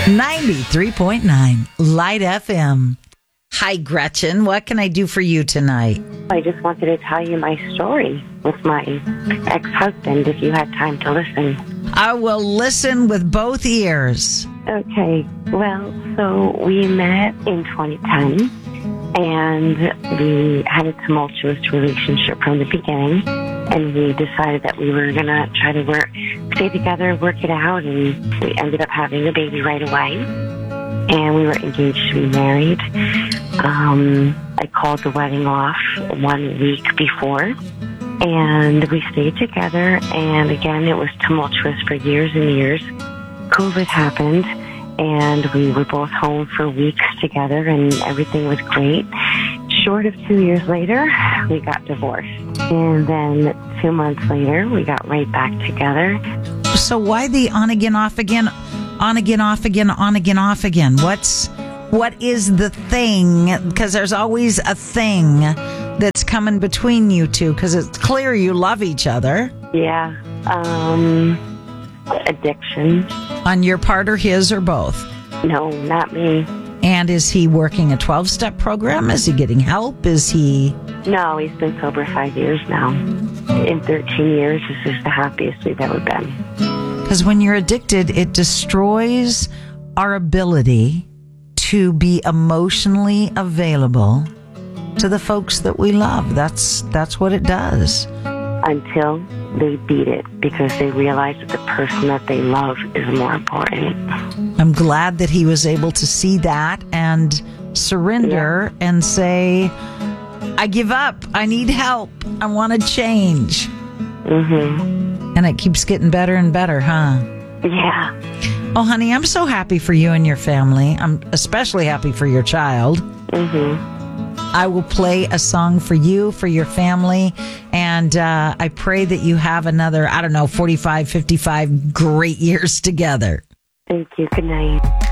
93.9 Light FM. Hi, Gretchen. What can I do for you tonight? I just wanted to tell you my story with my ex-husband, if you had time to listen. I will listen with both ears. Okay. Well, so we met in 2010, and we had a tumultuous relationship from the beginning, and we decided that we were going to try to stay together, work it out, and we ended up having a baby right away, and we were engaged to be married. I called the wedding off 1 week before, and we stayed together, and again, it was tumultuous for years and years. COVID happened, and we were both home for weeks together, and everything was great. Short of 2 years later, we got divorced. And then 2 months later, we got right back together. So why the on again, off again, on again, off again, on again, off again? What is the thing? Because there's always a thing that's coming between you two, because it's clear you love each other. Yeah. Addiction. On your part or his or both? No, not me. And is he working a 12-step program? Is he getting help? Is he... No, he's been sober 5 years now. In 13 years, this is the happiest we've ever been. Because when you're addicted, it destroys our ability to be emotionally available to the folks that we love. That's what it does. Until they beat it, because they realize that the person that they love is more important. I'm glad that he was able to see that and surrender and say, I give up. I need help. I want to change. Mm-hmm. And it keeps getting better and better, huh? Yeah. Oh, honey, I'm so happy for you and your family. I'm especially happy for your child. Mm-hmm. I will play a song for you, for your family, and I pray that you have another, 45, 55 great years together. Thank you. Good night.